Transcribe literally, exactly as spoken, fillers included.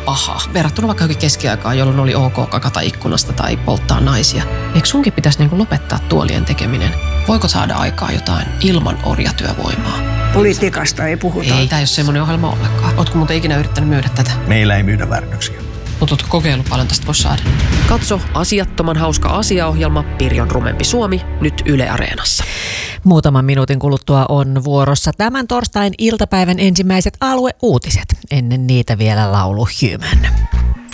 paha. Verrattuna vaikka johonkin keskiaikaan, jolloin oli ok kakata ikkunasta tai polttaa naisia. Eikö sunkin pitäisi niinku lopettaa tuolien tekeminen? Voiko saada aikaa jotain ilman orjatyövoimaa? Politiikasta ei puhuta. Ei, tämä ei ole semmoinen ohjelma ollenkaan. Ootko muuten ikinä yrittänyt myydä tätä? Meillä ei myydä väärännöksiä. Mutta ootko kokeillut paljon tästä voisi saada? Katso asiattoman hauska asiaohjelma Pirjon rumempi Suomi nyt Yle Areenassa. Muutaman minuutin kuluttua on vuorossa tämän torstain iltapäivän ensimmäiset alueuutiset. Ennen niitä vielä laulu Human.